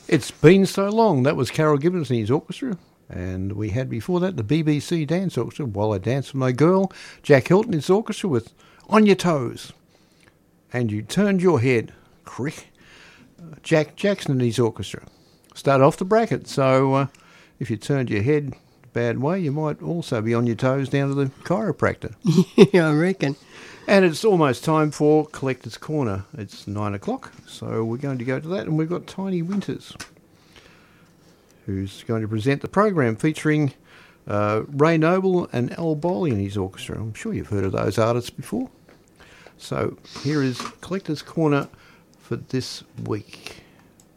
It's been so long. That was Carol Gibbons and his orchestra. And we had before that the BBC Dance Orchestra, While I Dance With My Girl. Jack Hilton, his orchestra with On Your Toes. And You Turned Your Head, crick. Jack Jackson and his orchestra. Start off the bracket. So if you turned your head a bad way, you might also be on your toes down to the chiropractor. Yeah, I reckon. And it's almost time for Collector's Corner. It's 9 o'clock, so we're going to go to that. And we've got Tiny Winters, who's going to present the program featuring Ray Noble and Al Bowley in his orchestra. I'm sure you've heard of those artists before. So here is Collector's Corner for this week.